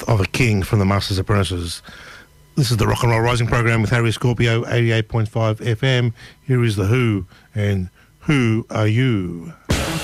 of a King from the Masters Apprentices. This is the Rock and Roll Rising program with Harry Scorpio, 88.5 FM. Here is The Who, and Who Are You?